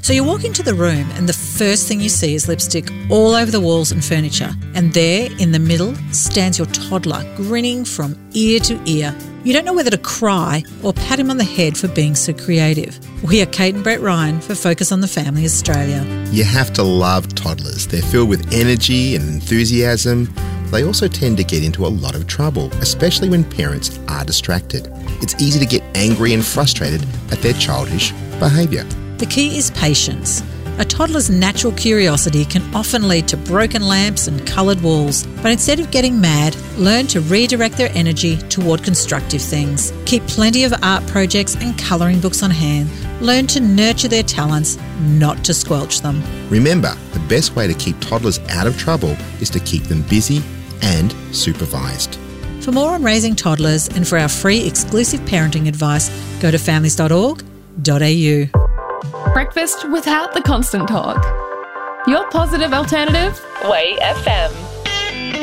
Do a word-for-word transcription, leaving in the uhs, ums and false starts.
So you walk into the room and the first thing you see is lipstick all over the walls and furniture. And there, in the middle, stands your toddler, grinning from ear to ear. You don't know whether to cry or pat him on the head for being so creative. We are Kate and Brett Ryan for Focus on the Family Australia. You have to love toddlers. They're filled with energy and enthusiasm. They also tend to get into a lot of trouble, especially when parents are distracted. It's easy to get angry and frustrated at their childish behaviour. The key is patience. A toddler's natural curiosity can often lead to broken lamps and coloured walls, but instead of getting mad, learn to redirect their energy toward constructive things. Keep plenty of art projects and colouring books on hand. Learn to nurture their talents, not to squelch them. Remember, the best way to keep toddlers out of trouble is to keep them busy and supervised. For more on raising toddlers and for our free exclusive parenting advice, go to families dot org dot a u. Breakfast without the constant talk. Your positive alternative, Way F M.